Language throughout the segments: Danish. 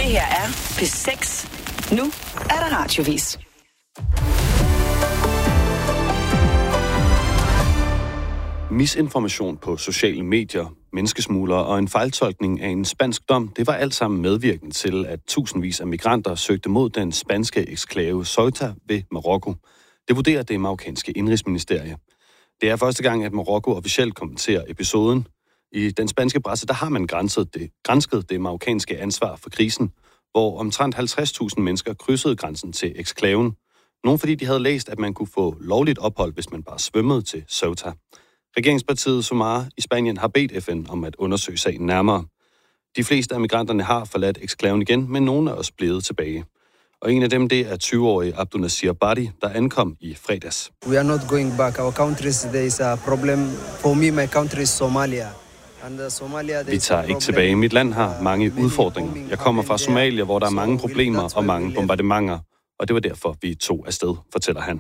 Det her er P6. Nu er der radiovis. Misinformation på sociale medier, menneskesmuglere og en fejltolkning af en spansk dom, det var alt sammen medvirkende til, at tusindvis af migranter søgte mod den spanske eksklave Ceuta ved Marokko. Det vurderer det marokkanske indrigsministerie. Det er første gang, at Marokko officielt kommenterer episoden. I den spanske presse, der har man gransket det marokkanske ansvar for krisen, hvor omtrent 50.000 mennesker krydsede grænsen til eksklaven. Nogle fordi de havde læst, at man kunne få lovligt ophold, hvis man bare svømmede til Ceuta. Regeringspartiet Sumar i Spanien har bedt FN om at undersøge sagen nærmere. De fleste af migranterne har forladt eksklaven igen, men nogle er også blevet tilbage. Og en af dem, det er 20-årige Abdunasir Badi, der ankom i fredags. We are not going back. Our countries, there is a problem. For me, my country is Somalia. Vi tager ikke tilbage. Mit land har mange udfordringer. Jeg kommer fra Somalia, hvor der er mange problemer og mange bombardementer. Og det var derfor, vi tog afsted, fortæller han.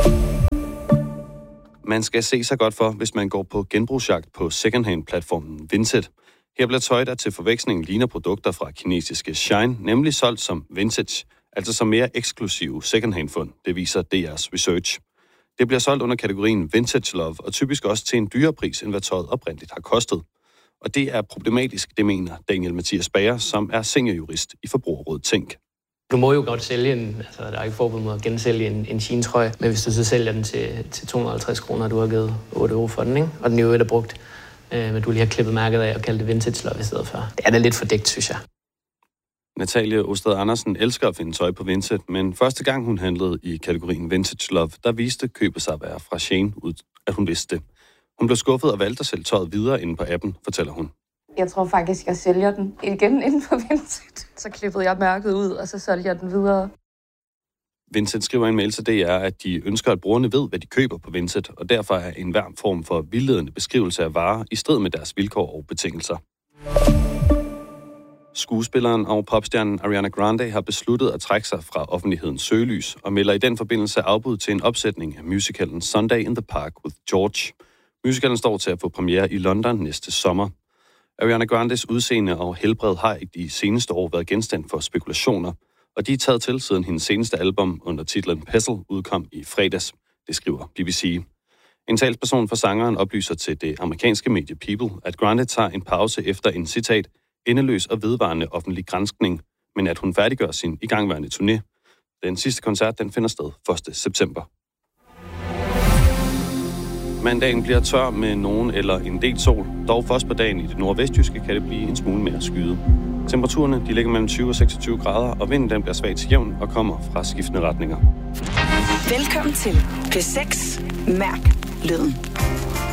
Man skal se sig godt for, hvis man går på genbrugsjagt på secondhand-platformen Vinted. Her bliver tøj, der til forveksling ligner produkter fra kinesiske Shein, nemlig solgt som vintage, altså som mere eksklusive secondhand-fund. Det viser DR's research. Det bliver solgt under kategorien Vintage Love, og typisk også til en dyrere pris, end hvad tøjet oprindeligt har kostet. Og det er problematisk, det mener Daniel Mathias Bager, som er seniorjurist i Forbrugerrådet Tænk. Du må jo godt sælge der er ikke forbud mod at gensælge en Shein-trøje, men hvis du så sælger den til 250 kroner, du har givet 8 euro for den, ikke? Og den er jo er brugt, men du lige har klippet mærket af og kaldt det vintage love i stedet for. Det er da lidt fordækt, synes jeg. Natalie Osted Andersen elsker at finde tøj på Vinted, men første gang hun handlede i kategorien Vintage Love, der viste købet sig at være fra Shein, at hun vidste det. Hun blev skuffet og valgte at sælge tøjet videre inde på appen, fortæller hun. Jeg tror faktisk, jeg sælger den igen inden for Vinted. Så klippede jeg mærket ud, og så sælger jeg den videre. Vinted skriver en mail til DR, at de ønsker, at brugerne ved, hvad de køber på Vinted, og derfor er enhver form for vildledende beskrivelse af varer i strid med deres vilkår og betingelser. Skuespilleren og popstjernen Ariana Grande har besluttet at trække sig fra offentlighedens søgelys og melder i den forbindelse afbud til en opsætning af musicalen Sunday in the Park with George. Musicalen står til at få premiere i London næste sommer. Ariana Grandes udseende og helbred har i de seneste år været genstand for spekulationer, og de er taget til siden hendes seneste album under titlen Pestle udkom i fredags, det skriver BBC. En talsperson for sangeren oplyser til det amerikanske medie People, at Grande tager en pause efter en citat endeløs og vedvarende offentlig granskning, men at hun færdiggør sin igangværende turné. Den sidste koncert den finder sted 1. september. Mandagen bliver tør med nogen eller en del sol. Dog først på dagen i det nordvestjyske kan det blive en smule mere skyet. Temperaturerne de ligger mellem 20 og 26 grader, og vinden den bliver svag til jævn og kommer fra skiftende retninger. Velkommen til P6. Mærk lyden.